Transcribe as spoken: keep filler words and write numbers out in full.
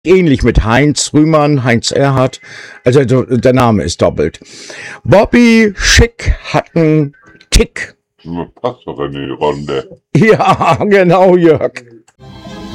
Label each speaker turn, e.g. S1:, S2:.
S1: ähnlich mit Heinz Rühmann, Heinz Erhardt. Also der Name ist doppelt. Bobby Schick hat einen Tick.
S2: Passt doch in die Runde.
S1: Ja, genau, Jörg.